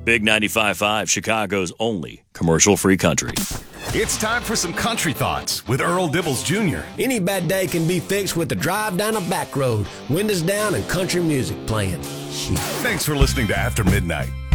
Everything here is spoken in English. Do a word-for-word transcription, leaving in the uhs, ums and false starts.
Big ninety-five point five, Chicago's only commercial-free country. It's time for some country thoughts with Earl Dibbles Junior Any bad day can be fixed with a drive down a back road, windows down, and country music playing. Thanks for listening to After Midnight.